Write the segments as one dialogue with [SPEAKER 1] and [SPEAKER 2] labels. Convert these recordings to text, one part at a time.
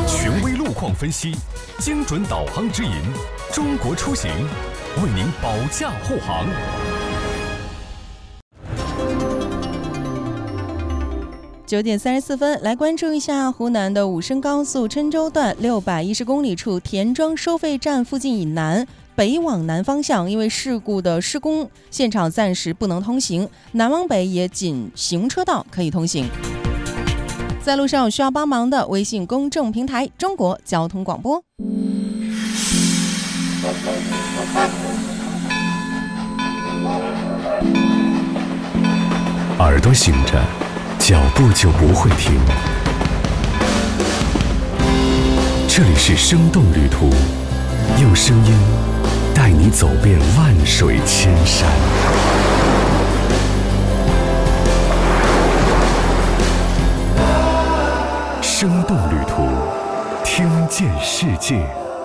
[SPEAKER 1] 权威路况分析，精准导航指引，中国出行为您保驾护航。
[SPEAKER 2] 9点34分，来关注一下湖南的武深高速郴州段610公里处田庄收费站附近以南，北往南方向因为事故的施工，现场暂时不能通行，南往北也仅行车道可以通行。在路上有需要帮忙的，微信公众平台中国交通广播。
[SPEAKER 1] 耳朵醒着，脚步就不会停。这里是生动旅途，用声音带你走遍万水千山。生动旅途，听见世界。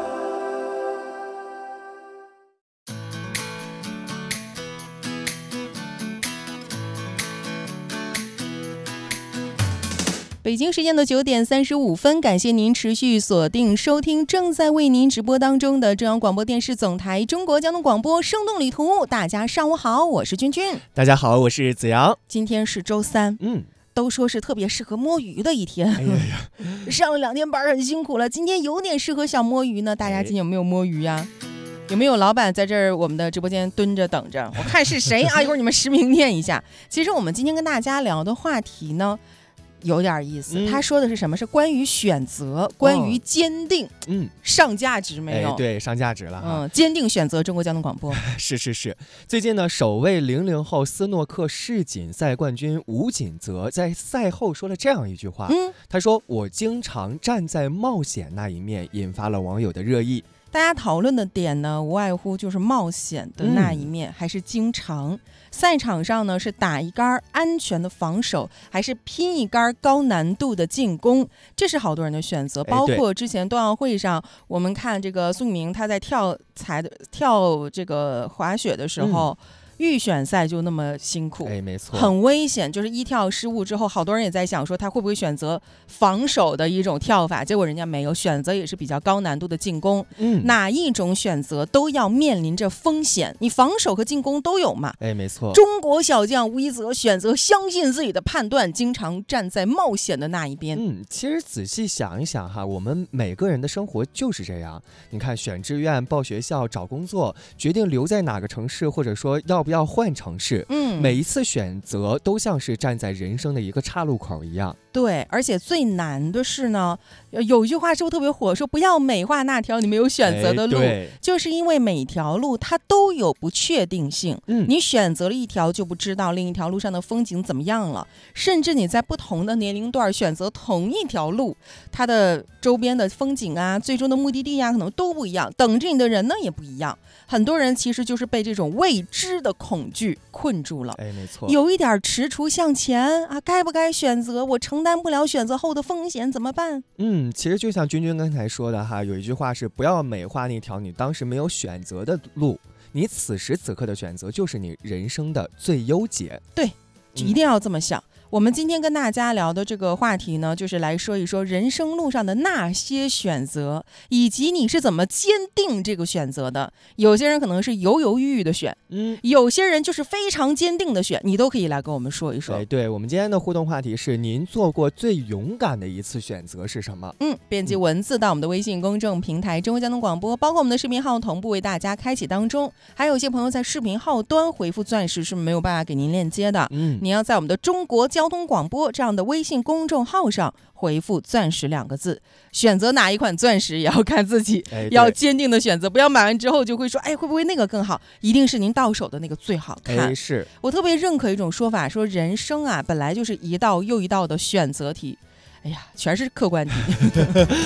[SPEAKER 2] 北京时间的9点35分，感谢您持续锁定收听正在为您直播当中的中央广播电视总台中国交通广播生动旅途。大家上午好，我是君君。
[SPEAKER 3] 大家好，我是子阳。
[SPEAKER 2] 今天是周三，都说是特别适合摸鱼的一天。上了2天班很辛苦了，今天有点适合小摸鱼呢。大家今天有没有摸鱼呀？有没有老板在这儿我们的直播间蹲着等着？我看是谁啊？一会儿你们实名念一下。其实我们今天跟大家聊的话题呢，有点意思。他说的是什么？是关于选择，关于坚定。上价值没有？
[SPEAKER 3] 对，上价值了。
[SPEAKER 2] 坚定选择中国交通广播。
[SPEAKER 3] 是。最近呢，首位00后斯诺克世锦赛冠军吴锦泽在赛后说了这样一句话。他说：“我经常站在冒险那一面”，引发了网友的热议。
[SPEAKER 2] 大家讨论的点呢，无外乎就是冒险的那一面，还是经常赛场上呢是打一杆安全的防守，还是拼一杆高难度的进攻，这是好多人的选择。包括之前冬奥会上，我们看这个宋明他在跳这个滑雪的时候。预选赛就那么辛苦，
[SPEAKER 3] 没错，
[SPEAKER 2] 很危险。就是一跳失误之后，好多人也在想说他会不会选择防守的一种跳法，结果人家没有，选择也是比较高难度的进攻。哪一种选择都要面临着风险，你防守和进攻都有嘛。
[SPEAKER 3] 没错。
[SPEAKER 2] 中国小将吴一泽选择相信自己的判断，经常站在冒险的那一边。
[SPEAKER 3] 其实仔细想一想哈，我们每个人的生活就是这样。你看，选志愿、报学校、找工作，决定留在哪个城市，或者说要不要换城市，每一次选择都像是站在人生的一个岔路口一样。
[SPEAKER 2] 对，而且最难的是呢，有一句话是不是特别火，说不要美化那条你没有选择的路，就是因为每条路它都有不确定性。你选择了一条就不知道另一条路上的风景怎么样了，甚至你在不同的年龄段选择同一条路，它的周边的风景啊，最终的目的地啊，可能都不一样，等着你的人呢也不一样。很多人其实就是被这种未知的恐惧困住了。
[SPEAKER 3] 没错，
[SPEAKER 2] 有一点踟蹰向前啊，该不该选择？我承担不了选择后的风险怎么办？
[SPEAKER 3] 其实就像君君刚才说的哈，有一句话是不要美化那条你当时没有选择的路，你此时此刻的选择就是你人生的最优解。
[SPEAKER 2] 对，一定要这么想。我们今天跟大家聊的这个话题呢，就是来说一说人生路上的那些选择，以及你是怎么坚定这个选择的。有些人可能是犹犹豫豫的选，有些人就是非常坚定的选，你都可以来跟我们说一说。
[SPEAKER 3] 对，我们今天的互动话题是您做过最勇敢的一次选择是什么？
[SPEAKER 2] 编辑文字到我们的微信公众平台中国交通广播，包括我们的视频号同步为大家开启当中。还有一些朋友在视频号端回复钻石是没有办法给您链接的，你要在我们的中国交通广播这样的微信公众号上回复钻石2个字。选择哪一款钻石也要看自己，要坚定的选择，不要买完之后就会说会不会那个更好，一定是您到手的那个最好看。
[SPEAKER 3] 是
[SPEAKER 2] 我特别认可一种说法，说人生啊本来就是一道又一道的选择题，全是客观题。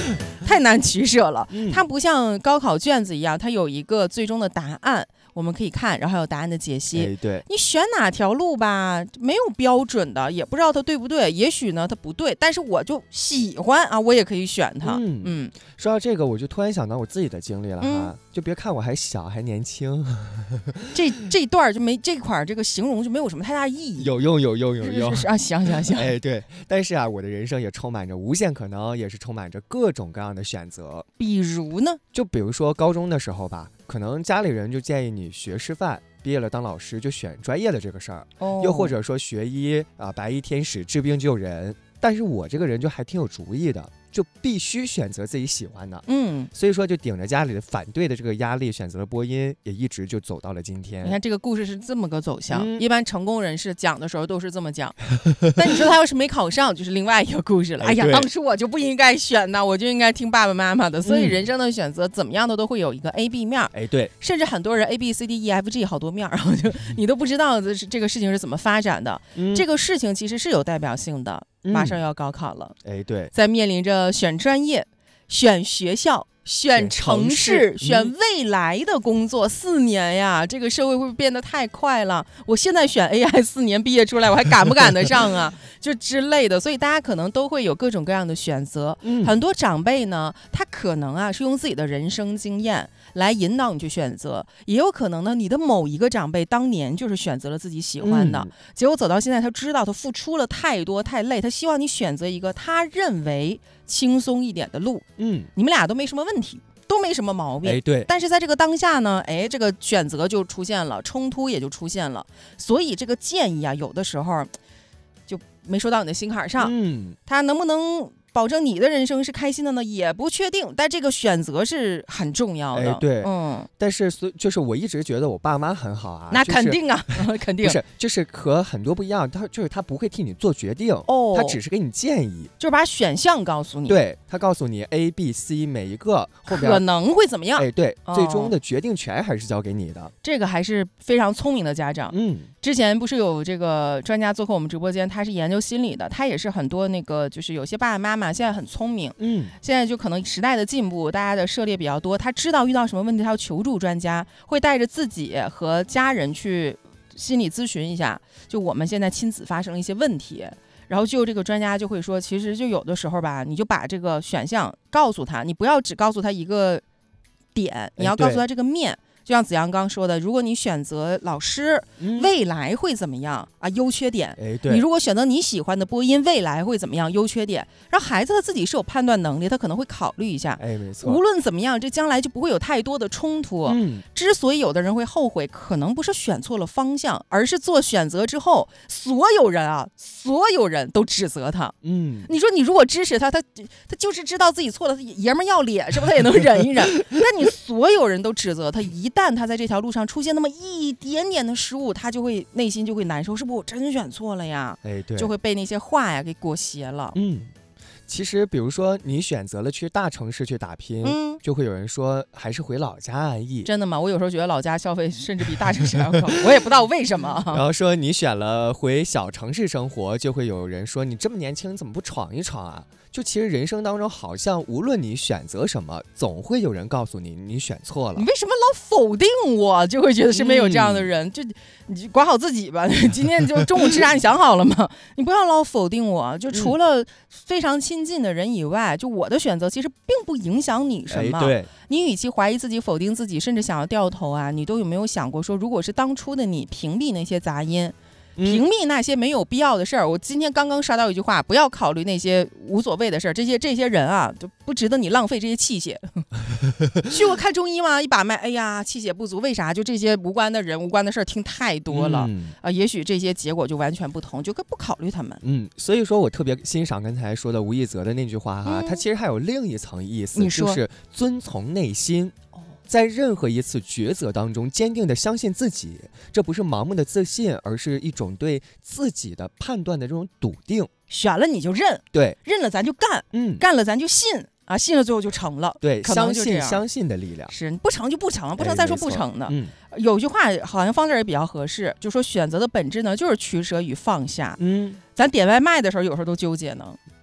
[SPEAKER 2] 太难取舍了。它不像高考卷子一样，它有一个最终的答案，我们可以看，然后还有答案的解析。
[SPEAKER 3] 对，
[SPEAKER 2] 你选哪条路吧，没有标准的，也不知道它对不对。也许呢，它不对，但是我就喜欢啊，我也可以选它。
[SPEAKER 3] 说到这个，我就突然想到我自己的经历了哈。就别看我还小还年轻，
[SPEAKER 2] 这段就没这块这个形容就没有什么太大意义。
[SPEAKER 3] 有用
[SPEAKER 2] 啊！行。
[SPEAKER 3] 哎，对，但是啊，我的人生也充满着无限可能，也是充满着各种各样的选择。
[SPEAKER 2] 比如呢？
[SPEAKER 3] 就比如说高中的时候吧，可能家里人就建议你学师范，毕业了当老师就选专业的这个事儿。又或者说学医啊，白衣天使治病救人。但是我这个人就还挺有主意的，就必须选择自己喜欢的。所以说就顶着家里的反对的这个压力，选择了播音，也一直就走到了今天。
[SPEAKER 2] 你看这个故事是这么个走向，一般成功人士讲的时候都是这么讲。但你说他要是没考上，就是另外一个故事了。哎呀，当初我就不应该选呢，我就应该听爸爸妈妈的。所以人生的选择怎么样的都会有一个 A、B 面。
[SPEAKER 3] 哎，对，
[SPEAKER 2] 甚至很多人 A、B、C、D、E、F、G 好多面，然后就你都不知道这个事情是怎么发展的。这个事情其实是有代表性的。马上要高考了，
[SPEAKER 3] 哎，对，
[SPEAKER 2] 在面临着选专业、选学校、选城市、选未来的工作4年呀，这个社会会变得太快了。我现在选 AI 4年毕业出来，我还赶不赶得上啊？就之类的，所以大家可能都会有各种各样的选择。很多长辈呢，他可能啊是用自己的人生经验来引导你去选择，也有可能呢，你的某一个长辈当年就是选择了自己喜欢的，结果走到现在，他知道他付出了太多太累，他希望你选择一个他认为轻松一点的路。你们俩都没什么问题，都没什么毛病。
[SPEAKER 3] 哎，对。
[SPEAKER 2] 但是在这个当下呢，这个选择就出现了，冲突也就出现了。所以这个建议啊，有的时候就没说到你的心坎上。他能不能保证你的人生是开心的呢？也不确定，但这个选择是很重要的。
[SPEAKER 3] 哎，对，但是就是我一直觉得我爸妈很好啊。
[SPEAKER 2] 那肯定啊，肯定
[SPEAKER 3] 不是，就是和很多不一样。他不会替你做决定，他只是给你建议，
[SPEAKER 2] 就是把选项告诉你。
[SPEAKER 3] 对，他告诉你 A、B、C 每一个后边
[SPEAKER 2] 可能会怎么样。
[SPEAKER 3] 哎，对，最终的决定权还是交给你的。
[SPEAKER 2] 这个还是非常聪明的家长。之前不是有这个专家做客我们直播间，他是研究心理的，他也是很多那个就是有些爸爸妈妈现在很聪明，现在就可能时代的进步，大家的涉猎比较多，他知道遇到什么问题他要求助专家，会带着自己和家人去心理咨询一下，就我们现在亲子发生了一些问题，然后就这个专家就会说，其实就有的时候吧，你就把这个选项告诉他，你不要只告诉他一个点，你要告诉他这个面。就像子阳刚说的，如果你选择老师，未来会怎么样啊？优缺点。你如果选择你喜欢的播音，未来会怎么样？优缺点。然后孩子他自己是有判断能力，他可能会考虑一下。
[SPEAKER 3] 没错。
[SPEAKER 2] 无论怎么样，这将来就不会有太多的冲突。之所以有的人会后悔，可能不是选错了方向，而是做选择之后，所有人都指责他。你说你如果支持他，他就是知道自己错了，他爷们要脸是不是？他也能忍一忍。但你所有人都指责他，一旦他在这条路上出现那么一点点的失误，他就会内心就会难受，是不是我真选错了呀？
[SPEAKER 3] 对，
[SPEAKER 2] 就会被那些话呀给裹挟了。
[SPEAKER 3] 其实比如说你选择了去大城市去打拼，就会有人说还是回老家安逸。
[SPEAKER 2] 真的吗？我有时候觉得老家消费甚至比大城市还要高，我也不知道为什么。
[SPEAKER 3] 然后说你选了回小城市生活，就会有人说你这么年轻怎么不闯一闯啊？就其实人生当中好像无论你选择什么，总会有人告诉你你选错了。
[SPEAKER 2] 你为什么老否定我？就会觉得身边有这样的人，就你管好自己吧。今天就中午吃啥你想好了吗？你不要老否定我。就除了非常亲近的人以外，就我的选择其实并不影响你什么。
[SPEAKER 3] 对，
[SPEAKER 2] 你与其怀疑自己、否定自己，甚至想要掉头啊，你都有没有想过说，如果是当初的你屏蔽那些杂音，屏蔽那些没有必要的事儿。我今天刚刚刷到一句话，不要考虑那些无所谓的事儿，这些人啊，就不值得你浪费这些气血。去过看中医吗？一把脉，哎呀，气血不足，为啥？就这些无关的人、无关的事儿听太多了也许这些结果就完全不同，就不考虑他们。
[SPEAKER 3] 所以说我特别欣赏刚才说的吴亦泽的那句话哈，他其实还有另一层意思，就是遵从内心。在任何一次抉择当中，坚定地相信自己，这不是盲目的自信，而是一种对自己的判断的这种笃定。
[SPEAKER 2] 选了你就认，
[SPEAKER 3] 对，
[SPEAKER 2] 认了咱就干，干了咱就信啊，信了最后就成了。
[SPEAKER 3] 对，相信的力量
[SPEAKER 2] 是不成就不成，不成再说不成的。有句话好像放这儿也比较合适，就说选择的本质呢，就是取舍与放下。咱点外卖的时候，有时候都纠结呢。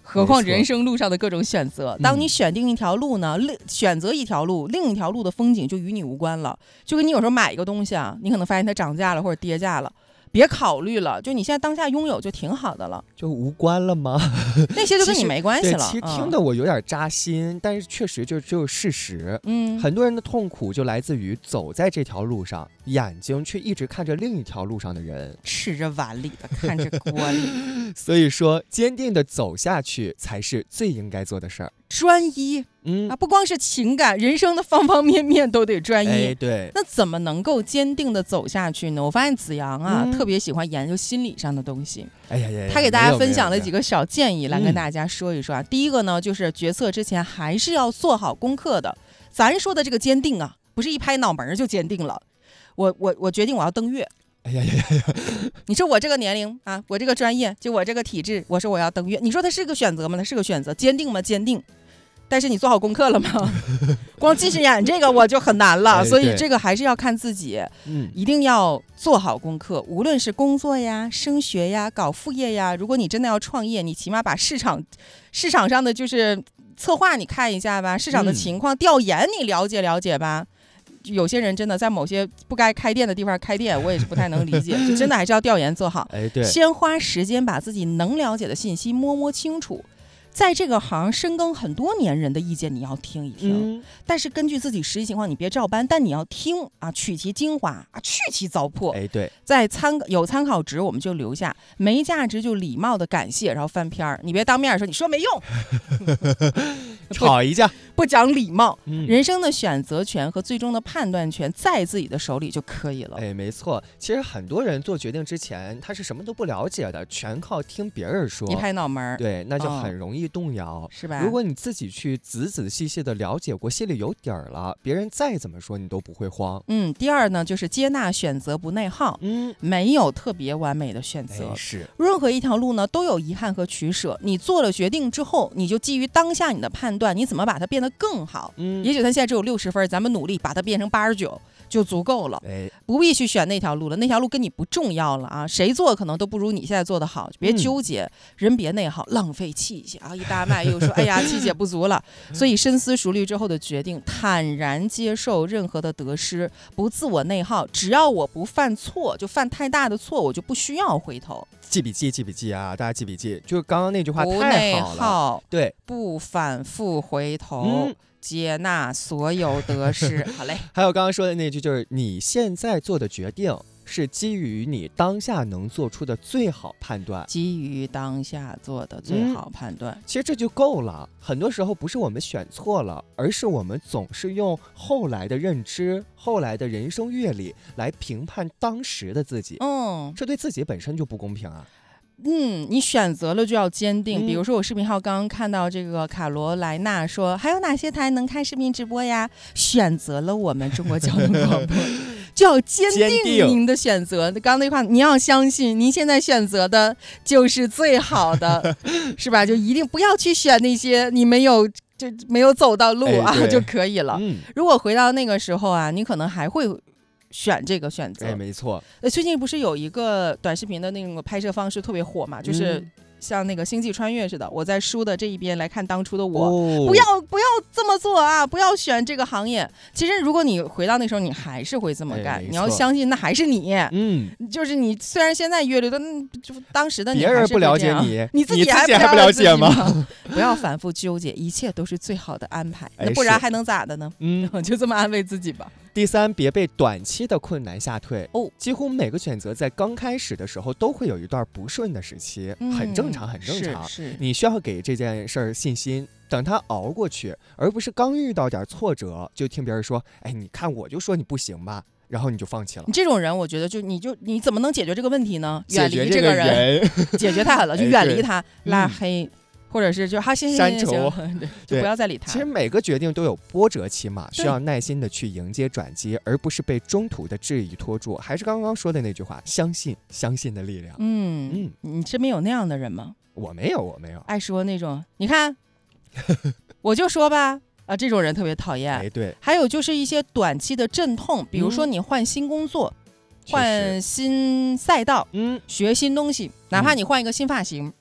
[SPEAKER 2] 何况人生路上的各种选择。当你选定一条路呢，选择一条路，另一条路的风景就与你无关了。就跟你有时候买一个东西啊，你可能发现它涨价了或者跌价了，别考虑了，就你现在当下拥有就挺好的了，
[SPEAKER 3] 就无关了吗？
[SPEAKER 2] 那些就跟你没关系了。
[SPEAKER 3] 其实听得我有点扎心，但是确实就是事实。很多人的痛苦就来自于走在这条路上，眼睛却一直看着另一条路上的人，
[SPEAKER 2] 吃着碗里的，看着锅里。
[SPEAKER 3] 所以说，坚定的走下去才是最应该做的事儿。
[SPEAKER 2] 专一，不光是情感，人生的方方面面都得专一。
[SPEAKER 3] 对，
[SPEAKER 2] 那怎么能够坚定的走下去呢？我发现子阳啊，特别喜欢研究心理上的东西。他给大家分享了几个小建议，来跟大家说一说啊。第一个呢，就是决策之前还是要做好功课的。咱说的这个坚定啊，不是一拍脑门就坚定了。我决定我要登月。你说我这个年龄啊，我这个专业，就我这个体质，我说我要登月，你说它是个选择吗？它是个选择，坚定吗？坚定。但是你做好功课了吗？光近视眼这个我就很难了，所以这个还是要看自己，一定要做好功课。无论是工作呀、升学呀、搞副业呀，如果你真的要创业，你起码把市场上的就是策划你看一下吧，市场的情况调研你了解了解吧。有些人真的在某些不该开店的地方开店，我也是不太能理解，就真的还是要调研做好。
[SPEAKER 3] 对，
[SPEAKER 2] 先花时间把自己能了解的信息摸清楚。在这个行深耕很多年人的意见你要听一听，但是根据自己实际情况你别照搬，但你要听啊，取其精华啊，去其糟粕。
[SPEAKER 3] 对，
[SPEAKER 2] 在有参考值我们就留下，没价值就礼貌的感谢，然后翻篇儿。你别当面说你说没用，
[SPEAKER 3] 吵一架，
[SPEAKER 2] 不讲礼貌。人生的选择权和最终的判断权在自己的手里就可以了。
[SPEAKER 3] 没错。其实很多人做决定之前，他是什么都不了解的，全靠听别人说，
[SPEAKER 2] 一拍脑门。
[SPEAKER 3] 对，那就很容易动摇，
[SPEAKER 2] 是吧？
[SPEAKER 3] 如果你自己去仔细的了解过，心里有底儿了，别人再怎么说你都不会慌。
[SPEAKER 2] 第二呢，就是接纳选择不内耗。没有特别完美的选择，
[SPEAKER 3] 是
[SPEAKER 2] 任何一条路呢都有遗憾和取舍。你做了决定之后，你就基于当下你的判断，你怎么把它变得更好。也许他现在只有60分，咱们努力把它变成89就足够了。不必去选那条路了，那条路跟你不重要了啊，谁做可能都不如你现在做的好，别纠结，人别内耗，浪费气血啊！一大麦又说哎呀气血不足了。所以深思熟虑之后的决定，坦然接受任何的得失，不自我内耗，只要我不犯错，就犯太大的错我就不需要回头。
[SPEAKER 3] 记笔记啊，大家记笔记，就是刚刚那句话太好了，不内耗，对，
[SPEAKER 2] 不反复回头，接纳所有得失。好嘞。
[SPEAKER 3] 还有刚刚说的那句，就是你现在做的决定是基于你当下能做出的最好判断，
[SPEAKER 2] 基于当下做的最好判断，
[SPEAKER 3] 其实这就够了。很多时候不是我们选错了，而是我们总是用后来的认知、后来的人生阅历来评判当时的自己。这对自己本身就不公平啊。
[SPEAKER 2] 你选择了就要坚定。比如说我视频号刚刚看到这个卡罗莱娜说，还有哪些台能看视频直播呀？选择了我们中国交通广播就要坚定您的选择。刚刚那句话，你要相信您现在选择的就是最好的，是吧？就一定不要去选那些你没有走到路啊，就可以了。如果回到那个时候啊，你可能还会选这个选择。
[SPEAKER 3] 没错。
[SPEAKER 2] 最近不是有一个短视频的那个拍摄方式特别火嘛，就是像那个星际穿越似的，我在书的这一边来看当初的我，不要这么做啊，不要选这个行业。其实如果你回到那时候，你还是会这么干。你要相信那还是你，就是你虽然现在阅历的当时的你
[SPEAKER 3] 别人不了解
[SPEAKER 2] 你自己还不了解吗？不要反复纠结，一切都是最好的安排，那不然还能咋的呢？就这么安慰自己吧。
[SPEAKER 3] 第三，别被短期的困难吓退。几乎每个选择在刚开始的时候都会有一段不顺的时期，很正常，很正常。你需要给这件事儿信心，等他熬过去，而不是刚遇到点挫折就听别人说，哎，你看我就说你不行吧，然后你就放弃了。
[SPEAKER 2] 你这种人，我觉得你怎么能解决这个问题呢？远离这个人，解决太狠了，就远离他，拉黑。或者是就
[SPEAKER 3] 删除，
[SPEAKER 2] 就不要再理他。
[SPEAKER 3] 其实每个决定都有波折期嘛，需要耐心的去迎接转机，而不是被中途的质疑拖住。还是刚刚说的那句话，相信的力量。
[SPEAKER 2] 你身边有那样的人吗？
[SPEAKER 3] 我没有。
[SPEAKER 2] 爱说那种，你看，我就说吧。这种人特别讨厌。
[SPEAKER 3] 对。
[SPEAKER 2] 还有就是一些短期的阵痛，比如说你换新工作，换新赛道，学新东西，哪怕你换一个新发型。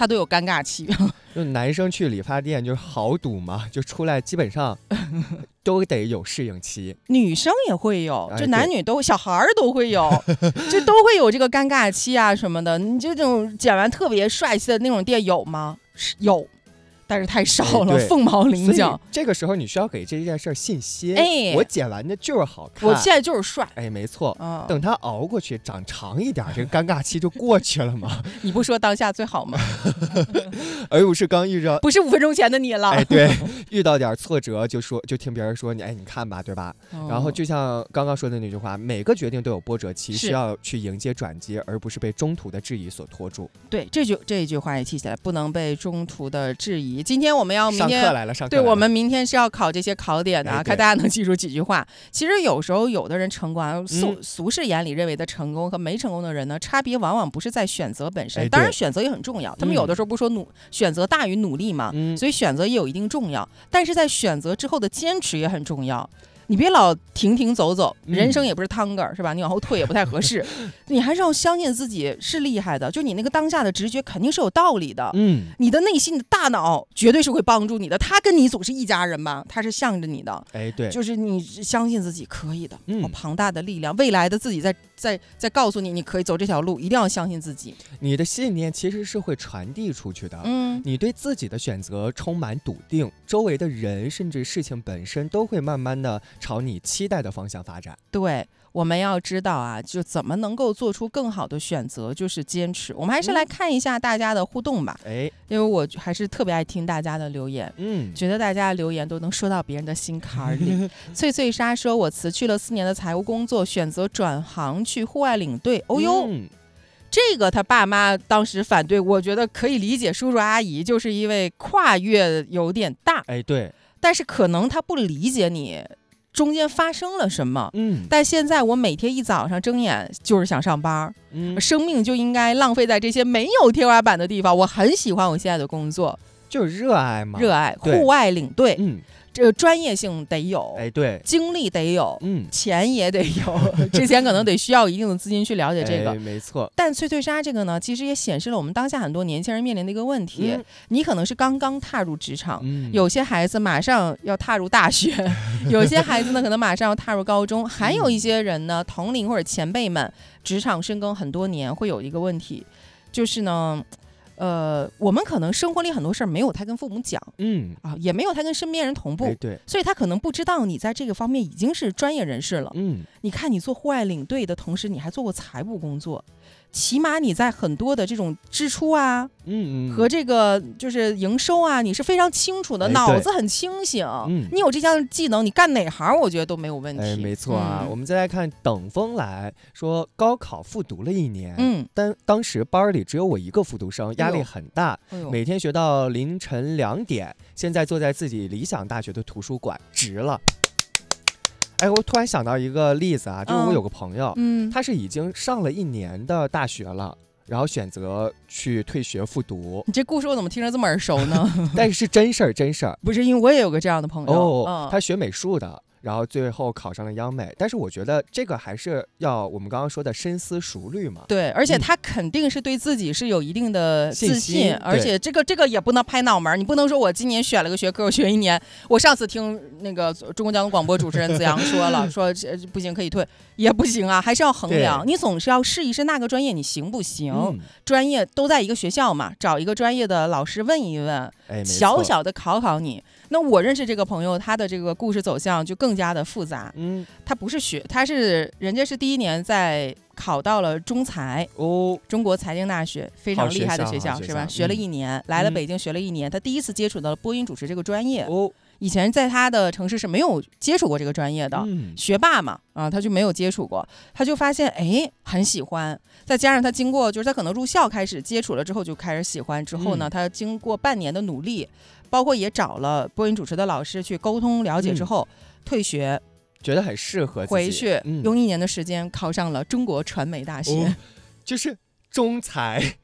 [SPEAKER 2] 他都有尴尬期。
[SPEAKER 3] 就男生去理发店就是豪赌嘛，就出来基本上都得有适应期。
[SPEAKER 2] 女生也会有，就男女都，小孩都会有，就都会有这个尴尬期啊什么的。你这种剪完特别帅气的那种店有吗？有。但是太少了，凤毛麟角。
[SPEAKER 3] 这个时候你需要给这件事信心。我剪完的就是好看，
[SPEAKER 2] 我现在就是帅。
[SPEAKER 3] 没错。等他熬过去，长长一点，这个尴尬期就过去了嘛。
[SPEAKER 2] 你不说当下最好吗？
[SPEAKER 3] 而不是刚遇到，
[SPEAKER 2] 不是5分钟前的你了。
[SPEAKER 3] 对，遇到点挫折就听别人说你，你看吧，对吧？然后就像刚刚说的那句话，每个决定都有波折期，需要去迎接转机，而不是被中途的质疑所拖住。
[SPEAKER 2] 对，这一句话也记起来，不能被中途的质疑。今天我们要
[SPEAKER 3] 上课来了，上课来了。
[SPEAKER 2] 对，我们明天是要考这些考点的啊，看大家能记住几句话。其实有时候有的人成功，俗世眼里认为的成功和没成功的人呢，差别往往不是在选择本身，当然选择也很重要。他们有的时候不是说选择大于努力嘛，所以选择也有一定重要，但是在选择之后的坚持也很重要。你别老停走走，人生也不是汤个是吧？你往后退也不太合适，你还是要相信自己是厉害的，就你那个当下的直觉肯定是有道理的。你的内心的大脑绝对是会帮助你的，他跟你总是一家人嘛，他是向着你的。
[SPEAKER 3] 对，
[SPEAKER 2] 就是你相信自己可以的，庞大的力量，未来的自己在告诉你，你可以走这条路，一定要相信自己。
[SPEAKER 3] 你的信念其实是会传递出去的。你对自己的选择充满笃定，周围的人甚至事情本身都会慢慢的朝你期待的方向发展。
[SPEAKER 2] 对，我们要知道啊，就怎么能够做出更好的选择，就是坚持。我们还是来看一下大家的互动吧。因为我还是特别爱听大家的留言，觉得大家的留言都能说到别人的心坎里。翠翠莎说，我辞去了4年的财务工作，选择转行去户外领队。这个他爸妈当时反对，我觉得可以理解，叔叔阿姨就是因为跨越有点大。
[SPEAKER 3] 对，
[SPEAKER 2] 但是可能他不理解你中间发生了什么。但现在我每天一早上睁眼就是想上班，生命就应该浪费在这些没有天花板的地方。我很喜欢我现在的工作，
[SPEAKER 3] 就是热爱嘛，
[SPEAKER 2] 热爱户外领队。这个专业性得有，
[SPEAKER 3] 对，
[SPEAKER 2] 经历得有，钱也得有。之前可能得需要一定的资金去了解这个，
[SPEAKER 3] 没错。
[SPEAKER 2] 但翠翠莎这个呢，其实也显示了我们当下很多年轻人面临的一个问题。你可能是刚刚踏入职场，有些孩子马上要踏入大学，有些孩子呢可能马上要踏入高中，还有一些人呢，同龄或者前辈们，职场深耕很多年，会有一个问题，就是呢。我们可能生活里很多事儿没有他跟父母讲，也没有他跟身边人同步，所以他可能不知道你在这个方面已经是专业人士了。你看你做户外领队的同时，你还做过财务工作，起码你在很多的这种支出啊，和这个就是营收啊，你是非常清楚的，脑子很清醒。你有这项技能，你干哪行我觉得都没有问题。
[SPEAKER 3] 没错啊。我们再来看等风来说，高考复读了1年，但当时班里只有我一个复读生，压力很大，每天学到凌晨2点，现在坐在自己理想大学的图书馆，值了。我突然想到一个例子啊，就是我有个朋友，他是已经上了1年的大学了，然后选择去退学复读。
[SPEAKER 2] 你这故事我怎么听着这么耳熟呢？
[SPEAKER 3] 但是真事儿，
[SPEAKER 2] 不是，因为我也有个这样的朋友，
[SPEAKER 3] 他学美术的。然后最后考上了央美，但是我觉得这个还是要我们刚刚说的深思熟虑嘛。
[SPEAKER 2] 对，而且他肯定是对自己是有一定的自信，而且这个也不能拍脑门，你不能说我今年选了个学科，我学1年。我上次听那个中国交通广播主持人子阳说了，说不行可以退，也不行啊，还是要衡量。你总是要试一试那个专业你行不行，专业都在一个学校嘛，找一个专业的老师问一问，小小的考考你。那我认识这个朋友，他的这个故事走向就更加的复杂。他不是人家是第1年在考到了中财，中国财经大学非常厉害的学校是吧？学了1年，来了北京学了1年，他第一次接触到了播音主持这个专业。以前在他的城市是没有接触过这个专业的，学霸嘛，他就没有接触过，他就发现很喜欢，再加上他经过就是他可能入校开始接触了之后就开始喜欢，之后呢，他经过半年的努力，包括也找了播音主持的老师去沟通了解之后，退学，
[SPEAKER 3] 觉得很适合自己，
[SPEAKER 2] 回去用1年的时间考上了中国传媒大学，
[SPEAKER 3] 就是中财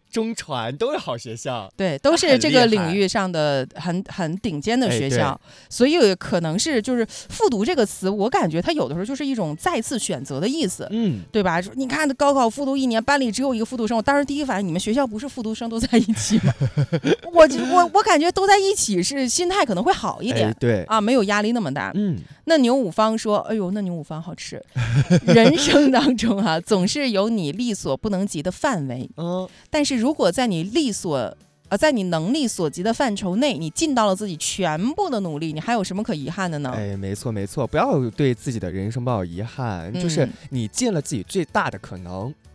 [SPEAKER 3] 中传都是好学校，
[SPEAKER 2] 对，都是这个领域上的很顶尖的学校，所以可能是就是复读这个词，我感觉它有的时候就是一种再次选择的意思，对吧？你看高考复读1年，班里只有一个复读生，我当时第一反应，你们学校不是复读生都在一起吗？我感觉都在一起是心态可能会好一点，
[SPEAKER 3] 对
[SPEAKER 2] 啊，没有压力那么大。那牛五方说，哎呦，那牛五方好吃。人生当中啊，总是有你力所不能及的范围，但是如果在你能力所及的范畴内，你尽到了自己全部的努力，你还有什么可遗憾的呢？
[SPEAKER 3] 没错，不要对自己的人生抱有遗憾，就是你尽了自己最大的可能，